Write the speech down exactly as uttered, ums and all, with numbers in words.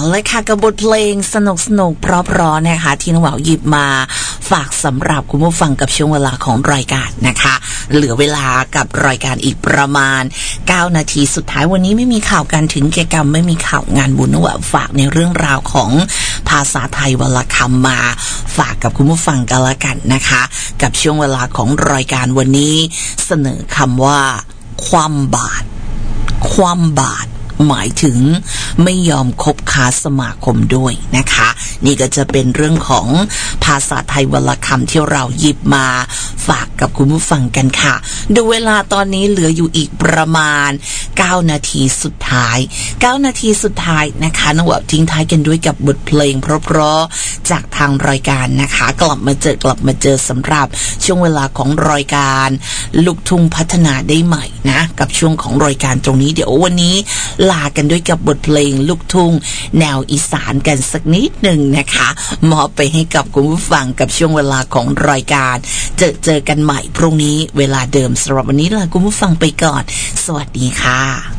เลยค่ะกับบทเพลงสนุกสนุกเพราะๆนะคะที่น้องหวาวหยิบมาฝากสำหรับคุณผู้ฟังกับช่วงเวลาของรายการนะคะเหลือเวลากับรายการอีกประมาณเก้านาทีสุดท้ายวันนี้ไม่มีข่าวการถึงกิจกรรมไม่มีข่าวงานบุญน้องหวาวฝากในเรื่องราวของภาษาไทยวรรณคำมาฝากกับคุณผู้ฟังกันละกันนะคะกับช่วงเวลาของรายการวันนี้เสนอคำว่าคว่ำบาตรคว่ำบาตรหมายถึงไม่ยอมคบค้าสมาคมด้วยนะคะนี่ก็จะเป็นเรื่องของภาษาไทยวรรณคำที่เราหยิบมาฝากกับคุณผู้ฟังกันค่ะดูเวลาตอนนี้เหลืออยู่อีกประมาณเก้านาทีสุดท้ายเก้านาทีสุดท้ายนะคะน้องแบบทิ้งท้ายกันด้วยกับบทเพลงเพราะๆจากทางรายการนะคะกลับมาเจอกลับมาเจอสำหรับช่วงเวลาของรายการลูกทุ่งพัฒนาได้ใหม่นะกับช่วงของรายการตรงนี้เดี๋ยววันนี้ลากันด้วยกับบทเพลงลูกทุ่งแนวอีสานกันสักนิดหนึ่งนะคะมอบไปให้กับคุณผู้ฟังกับช่วงเวลาของรายการเจอเจอกันใหม่พรุ่งนี้เวลาเดิมสำหรับวันนี้ลาคุณผู้ฟังไปก่อนสวัสดีค่ะ